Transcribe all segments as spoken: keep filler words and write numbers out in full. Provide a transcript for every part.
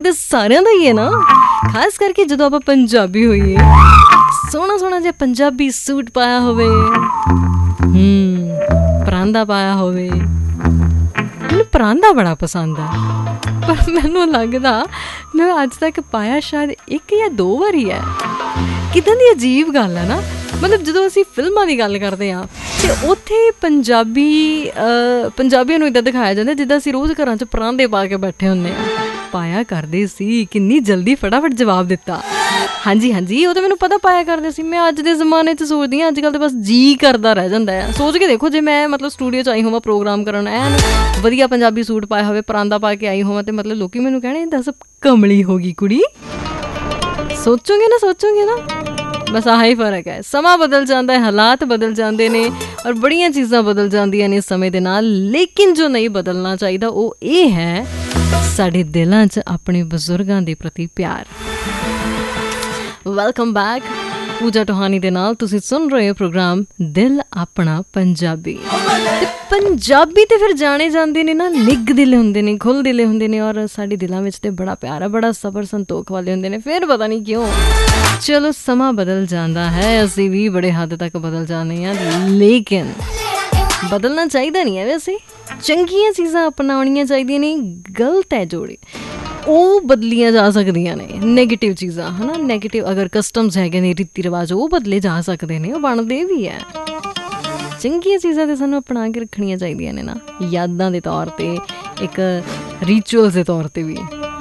ਤਾਂ ਸਾਰਿਆਂ ਦਾ ਹੀ ਹੈ ਨਾ, ਖਾਸ ਕਰਕੇ ਜਦੋਂ ਆਪਾਂ ਪੰਜਾਬੀ ਹੋਈਏ। ਸੋਹਣਾ ਸੋਹਣਾ ਜਿਹਾ ਪੰਜਾਬੀ ਸੂਟ ਪਾਇਆ ਹੋਵੇ, ਹਮ ਪਰਾਂਦਾ ਪਾਇਆ ਹੋਵੇ। ਮੈਨੂੰ ਪਰਾਂਦਾ ਬੜਾ ਪਸੰਦ ਆ, ਪਰ ਮੈਨੂੰ ਲੱਗਦਾ ਮੈਂ ਅੱਜ ਤੱਕ ਪਾਇਆ ਸ਼ਾਇਦ ਇੱਕ ਜਾਂ ਦੋ ਵਾਰੀ ਹੈ। ਕਿੱਦਾਂ ਦੀ ਅਜੀਬ ਗੱਲ ਹੈ ਨਾ, ਮਤਲਬ ਜਦੋਂ ਅਸੀਂ ਫਿਲਮਾਂ ਦੀ ਗੱਲ ਕਰਦੇ ਹਾਂ ਅਤੇ ਉੱਥੇ ਪੰਜਾਬੀ ਪੰਜਾਬੀਆਂ ਨੂੰ ਇੱਦਾਂ ਦਿਖਾਇਆ ਜਾਂਦਾ ਜਿੱਦਾਂ ਅਸੀਂ ਰੋਜ਼ ਘਰਾਂ 'ਚ ਪਰਾਂਦੇ ਪਾ ਕੇ ਬੈਠੇ ਹੁੰਦੇ ਹਾਂ। ਪਾਇਆ ਕਰਦੇ ਸੀ, ਕਿੰਨੀ ਜਲਦੀ ਫਟਾਫਟ ਜਵਾਬ ਦਿੱਤਾ। ਹਾਂਜੀ ਹਾਂਜੀ ਉਹ ਤਾਂ ਮੈਨੂੰ ਪਤਾ ਪਾਇਆ ਕਰਦੇ ਸੀ। ਮੈਂ ਅੱਜ ਦੇ ਜ਼ਮਾਨੇ 'ਚ ਸੋਚਦੀ ਹਾਂ, ਅੱਜ ਕੱਲ੍ਹ ਤਾਂ ਬਸ ਜੀਅ ਕਰਦਾ ਰਹਿ ਜਾਂਦਾ ਹੈ। ਸੋਚ ਕੇ ਦੇਖੋ, ਜੇ ਮੈਂ ਮਤਲਬ ਸਟੂਡੀਓ 'ਚ ਆਈ ਹੋਵਾਂ ਪ੍ਰੋਗਰਾਮ ਕਰਨ, ਐਨ ਵਧੀਆ ਪੰਜਾਬੀ ਸੂਟ ਪਾਇਆ ਹੋਵੇ, ਪਰਾਂਦਾ ਪਾ ਕੇ ਆਈ ਹੋਵਾਂ, ਅਤੇ ਮਤਲਬ ਲੋਕ ਮੈਨੂੰ ਕਹਿਣੇ ਦੱਸ ਕਮਲੀ ਹੋ ਗਈ ਕੁੜੀ। ਸੋਚੋਗੇ ਨਾ ਸੋਚੋਗੇ ਨਾ, ਬਸ ਆਹ ਹੀ ਫਰਕ ਹੈ। ਸਮਾਂ ਬਦਲ ਜਾਂਦਾ ਹੈ, ਹਾਲਾਤ ਬਦਲ ਜਾਂਦੇ ਨੇ, ਔਰ ਬੜੀਆਂ ਚੀਜ਼ਾਂ ਬਦਲ ਜਾਂਦੀਆਂ ਨੇ ਸਮੇਂ ਦੇ ਨਾਲ। ਲੇਕਿਨ ਜੋ ਨਹੀਂ ਬਦਲਣਾ ਚਾਹੀਦਾ ਉਹ ਇਹ ਹੈ ਸਾਡੇ ਦਿਲਾਂ 'ਚ ਆਪਣੇ ਬਜ਼ੁਰਗਾਂ ਦੇ ਪ੍ਰਤੀ ਪਿਆਰ। ਵੈਲਕਮ ਬੈਕ, ਪੂਜਾ ਟੋਹਾਨੀ ਦੇ ਨਾਲ ਤੁਸੀਂ ਸੁਣ ਰਹੇ ਹੋ ਪ੍ਰੋਗਰਾਮ ਦਿਲ ਆਪਣਾ ਪੰਜਾਬੀ। ਤੇ ਪੰਜਾਬੀ ਤੇ ਫਿਰ ਜਾਣੇ ਜਾਂਦੇ ਨੇ ਨਾ, ਨਿੱਘ ਦਿਲੇ ਹੁੰਦੇ ਨੇ, ਖੁੱਲ੍ਹ ਦਿਲੇ ਹੁੰਦੇ ਨੇ, ਔਰ ਸਾਡੇ ਦਿਲਾਂ ਵਿੱਚ ਤੇ ਬੜਾ ਪਿਆਰ ਹੈ, ਬੜਾ ਸਬਰ ਸੰਤੋਖ ਵਾਲੇ ਹੁੰਦੇ ਨੇ। ਫਿਰ ਪਤਾ ਨਹੀਂ ਕਿਉਂ, ਚਲੋ ਸਮਾਂ ਬਦਲ ਜਾਂਦਾ ਹੈ, ਅਸੀਂ ਵੀ ਬੜੇ ਹੱਦ ਤੱਕ ਬਦਲ ਜਾਂਦੇ ਹਾਂ, ਲੇਕਿਨ ਬਦਲਣਾ ਚਾਹੀਦਾ ਨਹੀਂ ਹੈ। ਵੈਸੇ ਚੰਗੀਆਂ ਚੀਜ਼ਾਂ ਅਪਣਾਉਣੀਆਂ ਚਾਹੀਦੀਆਂ ਨੇ, ਗਲਤ ਹੈ ਜੋੜੇ ਉਹ ਬਦਲੀਆਂ ਜਾ ਸਕਦੀਆਂ ਨੇ। ਨੈਗੇਟਿਵ ਚੀਜ਼ਾਂ ਹੈ ਨਾ, ਨੈਗੇਟਿਵ ਅਗਰ ਕਸਟਮਸ ਹੈਗੇ ਨੇ, ਰੀਤੀ ਰਿਵਾਜ, ਉਹ ਬਦਲੇ ਜਾ ਸਕਦੇ ਨੇ, ਉਹ ਬਣਦੇ ਵੀ ਹੈ। ਚੰਗੀਆਂ ਚੀਜ਼ਾਂ ਤਾਂ ਸਾਨੂੰ ਅਪਣਾ ਕੇ ਰੱਖਣੀਆਂ ਚਾਹੀਦੀਆਂ ਨੇ ਨਾ, ਯਾਦਾਂ ਦੇ ਤੌਰ 'ਤੇ, ਇੱਕ ਰਿਚੁਅਲਸ ਦੇ ਤੌਰ 'ਤੇ ਵੀ।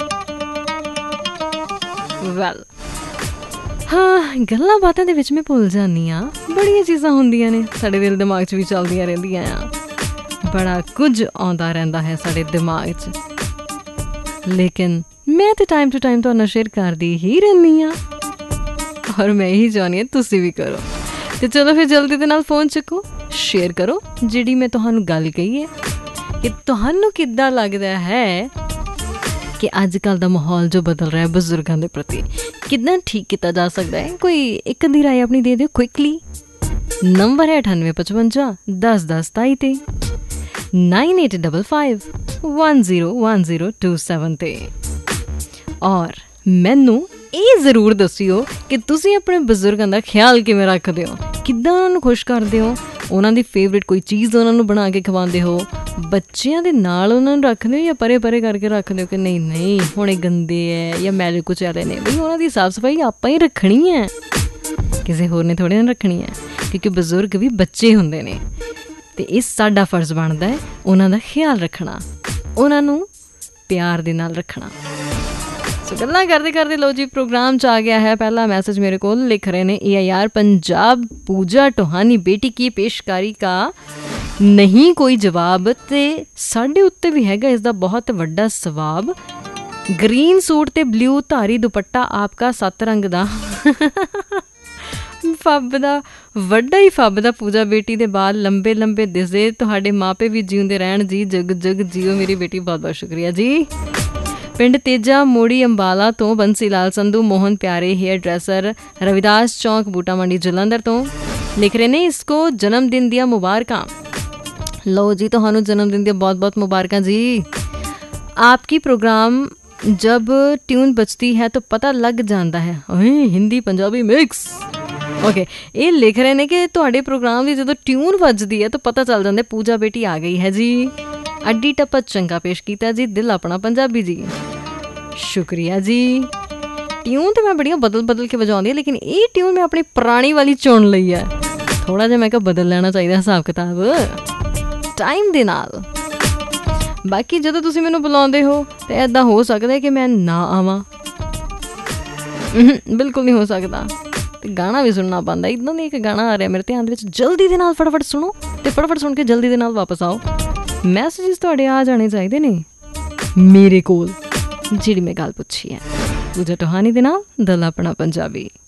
ਵੈਲ ਹਾਂ, ਗੱਲਾਂ ਬਾਤਾਂ ਦੇ ਵਿੱਚ ਮੈਂ ਭੁੱਲ ਜਾਂਦੀ ਹਾਂ, ਬੜੀਆਂ ਚੀਜ਼ਾਂ ਹੁੰਦੀਆਂ ਨੇ ਸਾਡੇ ਦਿਲ ਦਿਮਾਗ 'ਚ ਵੀ ਚੱਲਦੀਆਂ ਰਹਿੰਦੀਆਂ ਆ, ਬੜਾ ਕੁਝ ਆਉਂਦਾ ਰਹਿੰਦਾ ਹੈ ਸਾਡੇ ਦਿਮਾਗ 'ਚ। ਲੇਕਿਨ ਮੈਂ ਤਾਂ ਟਾਈਮ ਟੂ ਟਾਈਮ ਤੁਹਾਨੂੰ ਸ਼ੇਅਰ ਕਰਦੀ ਹੀ ਰਹਿੰਦੀ ਹਾਂ, ਔਰ ਮੈਂ ਇਹੀ ਚਾਹੁੰਦੀ ਹਾਂ ਤੁਸੀਂ ਵੀ ਕਰੋ। ਅਤੇ ਚਲੋ ਫਿਰ ਜਲਦੀ ਦੇ ਨਾਲ ਫੋਨ ਚੁੱਕੋ, ਸ਼ੇਅਰ ਕਰੋ ਜਿਹੜੀ ਮੈਂ ਤੁਹਾਨੂੰ ਗੱਲ ਕਹੀ ਹੈ, ਕਿ ਤੁਹਾਨੂੰ ਕਿੱਦਾਂ ਲੱਗਦਾ ਹੈ ਕਿ ਅੱਜ ਕੱਲ੍ਹ ਦਾ ਮਾਹੌਲ ਜੋ ਬਦਲ ਰਿਹਾ ਬਜ਼ੁਰਗਾਂ ਦੇ ਪ੍ਰਤੀ, ਕਿੱਦਾਂ ਠੀਕ ਕੀਤਾ ਜਾ ਸਕਦਾ ਹੈ। ਕੋਈ ਇੱਕ ਅੱਧੀ ਰਾਏ ਆਪਣੀ ਦੇ ਦਿਓ ਕੁਇਕਲੀ। ਨੰਬਰ ਹੈ ਅਠਾਨਵੇਂ ਪਚਵੰਜਾ ਦਸ ਦਸ ਸਤਾਈ 'ਤੇ, nine eight double five one zero one zero two seven 'ਤੇ। ਔਰ ਮੈਨੂੰ ਇਹ ਜ਼ਰੂਰ ਦੱਸਿਓ ਕਿ ਤੁਸੀਂ ਆਪਣੇ ਬਜ਼ੁਰਗਾਂ ਦਾ ਖਿਆਲ ਕਿਵੇਂ ਰੱਖਦੇ ਹੋ, ਕਿੱਦਾਂ ਉਹਨਾਂ ਨੂੰ ਖੁਸ਼ ਕਰਦੇ ਹੋ, ਉਹਨਾਂ ਦੀ ਫੇਵਰੇਟ ਕੋਈ ਚੀਜ਼ ਉਹਨਾਂ ਨੂੰ ਬਣਾ ਕੇ ਖਵਾਉਂਦੇ ਹੋ, ਬੱਚਿਆਂ ਦੇ ਨਾਲ ਉਹਨਾਂ ਨੂੰ ਰੱਖਦੇ ਹੋ ਜਾਂ ਪਰੇ ਪਰੇ ਕਰਕੇ ਰੱਖਦੇ ਹੋ ਕਿ ਨਹੀਂ ਨਹੀਂ ਹੁਣ ਇਹ ਗੰਦੇ ਹੈ ਜਾਂ ਮੈਲੇ ਕੁਚੈਲੇ ਨੇ। ਬਈ ਉਹਨਾਂ ਦੀ ਸਾਫ਼ ਸਫਾਈ ਆਪਾਂ ਹੀ ਰੱਖਣੀ ਹੈ, ਕਿਸੇ ਹੋਰ ਨੇ ਥੋੜ੍ਹੇ ਨਾ ਰੱਖਣੀ ਹੈ, ਕਿਉਂਕਿ ਬਜ਼ੁਰਗ ਵੀ ਬੱਚੇ ਹੁੰਦੇ ਨੇ, ਅਤੇ ਇਹ ਸਾਡਾ ਫਰਜ਼ ਬਣਦਾ ਹੈ ਉਹਨਾਂ ਦਾ ਖਿਆਲ ਰੱਖਣਾ, ਉਹਨਾਂ ਨੂੰ ਪਿਆਰ ਦੇ ਨਾਲ ਰੱਖਣਾ। ਸੋ ਗੱਲਾਂ ਕਰਦੇ ਕਰਦੇ ਲਓ ਜੀ, ਪ੍ਰੋਗਰਾਮ 'ਚ ਆ ਗਿਆ ਹੈ ਪਹਿਲਾ ਮੈਸੇਜ ਮੇਰੇ ਕੋਲ। ਲਿਖ ਰਹੇ ਨੇ ਏ ਆਈ ਆਰ ਪੰਜਾਬ, ਪੂਜਾ ਟੋਹਾਨੀ ਬੇਟੀ ਕੀ ਪੇਸ਼ਕਾਰੀ ਕਾ ਨਹੀਂ ਕੋਈ ਜਵਾਬ, ਅਤੇ ਸਾਡੇ ਉੱਤੇ ਵੀ ਹੈਗਾ ਇਸ ਦਾ ਬਹੁਤ ਵੱਡਾ ਸਵਾਬ। ਗਰੀਨ ਸੂਟ ਅਤੇ ਬਲਿਊ ਧਾਰੀ ਦੁਪੱਟਾ ਆਪਕਾ ਸੱਤ ਰੰਗ ਦਾ ਫੱਬ ਦਾ ਵੱਡਾ ਹੀ ਫੱਬ ਦਾ। ਪੂਜਾ ਬੇਟੀ ਦੇ ਬਾਲ ਲੰਬੇ ਲੰਬੇ ਦਿਸਦੇ, ਤੁਹਾਡੇ ਮਾਪੇ ਵੀ ਜਿਉਂਦੇ ਰਹਿਣ ਜੀ, ਜਗ ਜਗ ਜੀਓ ਮੇਰੀ ਬੇਟੀ। ਬਹੁਤ ਬਹੁਤ ਸ਼ੁਕਰੀਆ ਜੀ। ਪਿੰਡ ਤੇਜਾ ਮੋੜੀ ਅੰਬਾਲਾ ਤੋਂ ਬੰਸੀ ਲਾਲ ਸੰਧੂ ਮੋਹਨ ਪਿਆਰੇ ਹੇਅਰ ਡਰੈਸਰ, ਰਵਿਦਾਸ ਚੌਂਕ ਬੂਟਾ ਮੰਡੀ ਜਲੰਧਰ ਤੋਂ ਲਿਖ ਰਹੇ ਨੇ ਇਸਕੋ ਜਨਮ ਦਿਨ ਦੀਆਂ ਮੁਬਾਰਕਾਂ। ਲਓ ਜੀ, ਤੁਹਾਨੂੰ ਜਨਮ ਦਿਨ ਦੀਆਂ ਬਹੁਤ ਬਹੁਤ ਮੁਬਾਰਕਾਂ ਜੀ। ਆਪਕੀ ਪ੍ਰੋਗਰਾਮ ਜਬ ट्यून बजती है तो पता लग जाता है, हिंदी पंजाबी मिक्स। ਓਕੇ, ਇਹ ਲਿਖ ਰਹੇ ਨੇ ਕਿ ਤੁਹਾਡੇ ਪ੍ਰੋਗਰਾਮ ਦੀ ਜਦੋਂ ਟਿਊਨ ਵੱਜਦੀ ਹੈ ਤਾਂ ਪਤਾ ਚੱਲ ਜਾਂਦਾ ਪੂਜਾ ਬੇਟੀ ਆ ਗਈ ਹੈ ਜੀ। ਅੱਡੀ ਟੱਪਾ ਚੰਗਾ ਪੇਸ਼ ਕੀਤਾ ਜੀ, ਦਿਲ ਆਪਣਾ ਪੰਜਾਬੀ ਜੀ। ਸ਼ੁਕਰੀਆ ਜੀ। ਟਿਊਨ ਤਾਂ ਮੈਂ ਬੜੀਆਂ ਬਦਲ ਬਦਲ ਕੇ ਵਜਾਉਂਦੀ ਹਾਂ, ਲੇਕਿਨ ਇਹ ਟਿਊਨ ਮੈਂ ਆਪਣੀ ਪੁਰਾਣੀ ਵਾਲੀ ਚੁਣ ਲਈ ਹੈ। ਥੋੜ੍ਹਾ ਜਿਹਾ ਮੈਂ ਕਿਹਾ ਬਦਲ ਲੈਣਾ ਚਾਹੀਦਾ ਹਿਸਾਬ ਕਿਤਾਬ ਟਾਈਮ ਦੇ ਨਾਲ। ਬਾਕੀ ਜਦੋਂ ਤੁਸੀਂ ਮੈਨੂੰ ਬੁਲਾਉਂਦੇ ਹੋ ਤਾਂ ਇੱਦਾਂ ਹੋ ਸਕਦਾ ਕਿ ਮੈਂ ਨਾ ਆਵਾਂ, ਬਿਲਕੁਲ ਨਹੀਂ ਹੋ ਸਕਦਾ। ਅਤੇ ਗਾਣਾ ਵੀ ਸੁਣਨਾ ਪੈਂਦਾ। ਇੱਦਾਂ ਦਾ ਇੱਕ ਗਾਣਾ ਆ ਰਿਹਾ ਮੇਰੇ ਧਿਆਨ ਦੇ ਵਿੱਚ, ਜਲਦੀ ਦੇ ਨਾਲ ਫਟਾਫਟ ਸੁਣੋ ਅਤੇ ਫਟਾਫਟ ਸੁਣ ਕੇ ਜਲਦੀ ਦੇ ਨਾਲ ਵਾਪਸ ਆਓ। ਮੈਸੇਜਿਸ ਤੁਹਾਡੇ ਆ ਜਾਣੇ ਚਾਹੀਦੇ ਨੇ ਮੇਰੇ ਕੋਲ, ਜਿਹੜੀ ਮੈਂ ਗੱਲ ਪੁੱਛੀ ਹੈ। ਪੂਜਾ ਟੋਹਾਨੀ ਦੇ ਨਾਲ ਦਿਲ ਆਪਣਾ ਪੰਜਾਬੀ।